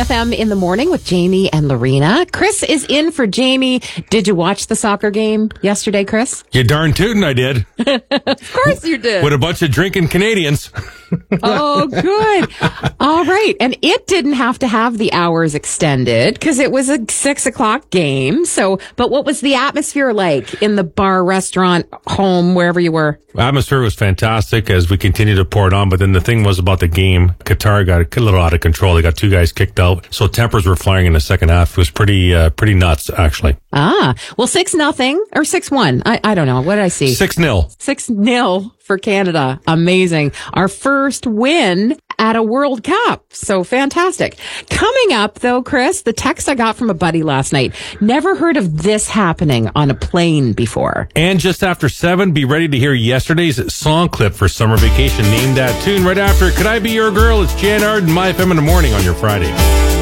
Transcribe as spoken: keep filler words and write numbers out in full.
F M in the morning with Jamie and Lorena. Chris is in for Jamie. Did you watch the soccer game yesterday, Chris? You darn tootin' I did. Of course you did. With a bunch of drinking Canadians. Oh, good. All right. And it didn't have to have the hours extended because it was a six o'clock game. So, but what was the atmosphere like in the bar, restaurant, home, wherever you were? Atmosphere was fantastic as we continued to pour it on. But then the thing was about the game. Qatar got a little out of control. They got two guys kicked out. So tempers were flying in the second half. It was pretty, uh, pretty nuts, actually. Ah, well, six nothing or six one. I, I don't know. What did I see? Six nil. Six nil for Canada. Amazing. Our first win at a World Cup. So fantastic. Coming up, though, Chris, the text I got from a buddy last night. Never heard of this happening on a plane before. And just after seven, be ready to hear yesterday's song clip for summer vacation. Name that tune right after Could I Be Your Girl? It's Jan Ard and My F M in the morning on your Friday.